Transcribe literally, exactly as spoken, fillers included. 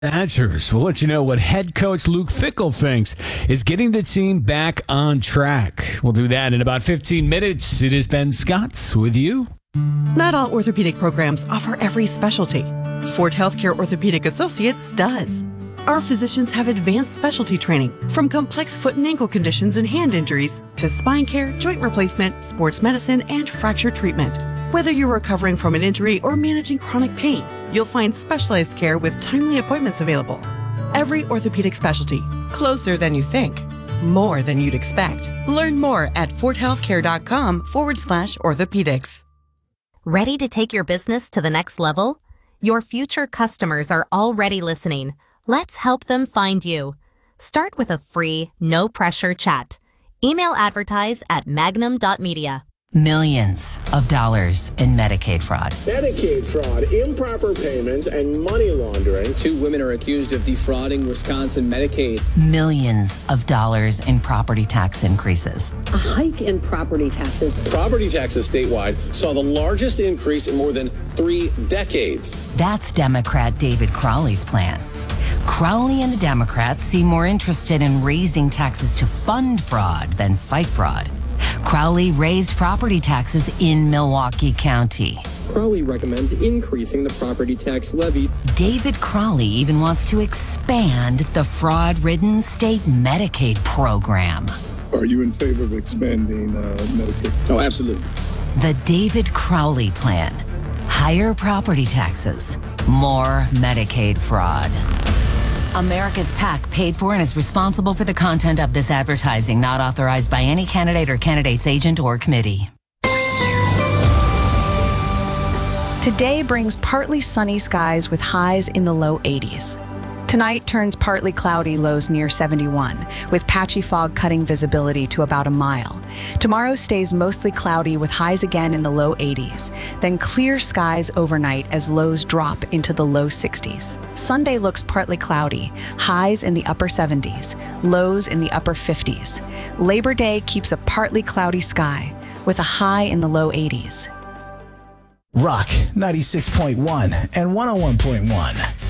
Badgers will let you know what head coach Luke Fickell thinks is getting the team back on track. We'll do that in about fifteen minutes. It is Ben Scott with you. Not all orthopedic programs offer every specialty. Fort Healthcare Orthopedic Associates does. Our physicians have advanced specialty training, from complex foot and ankle conditions and hand injuries to spine care, joint replacement, sports medicine, and fracture treatment. Whether you're recovering from an injury or managing chronic pain, you'll find specialized care with timely appointments available. Every orthopedic specialty, closer than you think, more than you'd expect. Learn more at forthealthcare.com forward slash orthopedics. Ready to take your business to the next level? Your future customers are already listening. Let's help them find you. Start with a free, no-pressure chat. Email advertise at magnum dot media. Millions of dollars in Medicaid fraud. Medicaid fraud, improper payments, and money laundering. Two women are accused of defrauding Wisconsin Medicaid. Millions of dollars in property tax increases. A hike in property taxes. Property taxes statewide saw the largest increase in more than three decades. That's Democrat David Crowley's plan. Crowley and the Democrats seem more interested in raising taxes to fund fraud than fight fraud. Crowley raised property taxes in Milwaukee County. Crowley recommends increasing the property tax levy. David Crowley even wants to expand the fraud-ridden state Medicaid program. Are you in favor of expanding uh, Medicaid? Oh, absolutely. The David Crowley plan. Higher property taxes, more Medicaid fraud. America's PAC paid for and is responsible for the content of this advertising, not authorized by any candidate or candidate's agent or committee. Today brings partly sunny skies with highs in the low eighties. Tonight turns partly cloudy, lows near seventy-one, with patchy fog cutting visibility to about a mile. Tomorrow stays mostly cloudy with highs again in the low eighties, then clear skies overnight as lows drop into the low sixties. Sunday looks partly cloudy, highs in the upper seventies, lows in the upper fifties. Labor Day keeps a partly cloudy sky with a high in the low eighties. Rock ninety-six point one and one oh one point one.